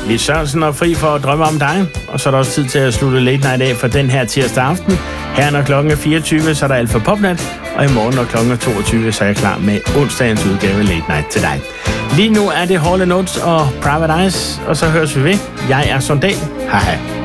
Lis Sørensen og fri for at drømme om dig. Og så er der også tid til at slutte Late Night af for den her tirsdag aften. Her når klokken er 24, så er der alt for Popnat. Og i morgen når klokken er 22, så er jeg klar med onsdagens udgave Late Night til dig. Lige nu er det Hall & Oates og Private Eyes, og så høres vi ved. Jeg er Sondal. Hej hej.